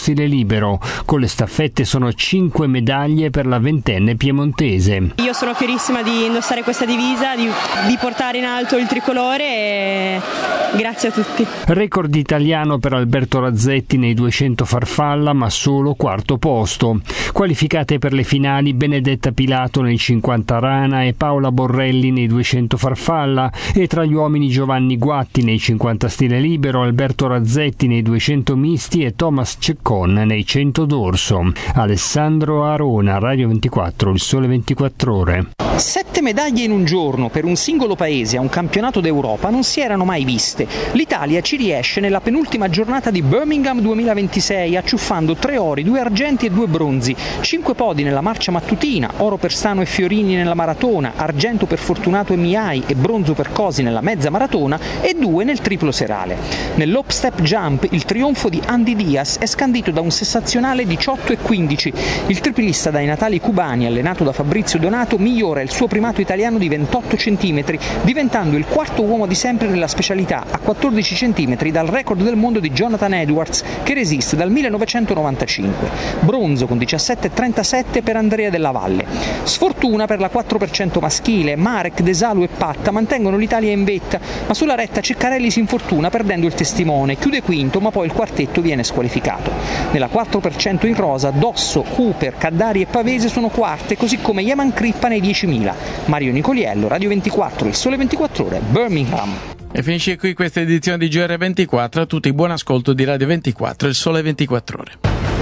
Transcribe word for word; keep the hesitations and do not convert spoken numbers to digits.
stile libero. Con le staffette sono cinque medaglie per la ventenne piemontese. Io sono fierissima di indossare questa divisa, di, di portare in alto il tricolore e grazie a tutti. Record italiano per Alberto Razzetti nei duecento farfalla, ma solo quarto posto. Qualificate per le finali Benedetta Pilato nei cinquanta rana e Paola Borrelli nei duecento farfalla, e tra gli uomini Giovanni Guatti nei cinquanta stile libero, Alberto Razzetti nei duecento misti e Thomas Ceccon nei cento dorso. Alessandro Arona, Radio ventiquattro, Il Sole ventiquattro Ore. Sette medaglie in un giorno per un singolo paese a un campionato d'Europa non si erano mai viste. L'Italia ci riesce nella penultima giornata di Birmingham duemilaventisei, acciuffando tre ori, due argenti e due bronzi, cinque podi nella marcia mattutina, oro per Stano e Fiorini nella maratona, argento per Fortunato e Miai e bronzo per Cosi nella mezza maratona e due nel triplo serale. Nell'hop step jump il trionfo di Andy Diaz è scandito da un sensazionale diciotto e quindici. Il triplista dai natali cubani, allenato da Fabrizio Donato, migliora il suo primato italiano di ventotto centimetri, diventando il quarto uomo di sempre nella specialità, a quattordici centimetri dal record del mondo di Jonathan Edwards, che resiste dal millenovecentonovantacinque. Bronzo con diciassette e trentasette per Andrea Della Valle. Sfortuna per la quattro per cento maschile, Marek, Desalu e Patta mantengono l'Italia in vetta, ma sulla retta Ceccarelli si infortuna perdendo il testimone, chiude quinto ma poi il quartetto viene squalificato. Nella quattro per cento in rosa Dosso, Cooper, Caddari e Pavese sono quarte, così come Yaman Crippa nei diecimila. Mario Nicoliello, Radio ventiquattro, Il Sole ventiquattro Ore, Birmingham. E finisce qui questa edizione di G R ventiquattro. A tutti buon ascolto di Radio ventiquattro, Il Sole ventiquattro Ore.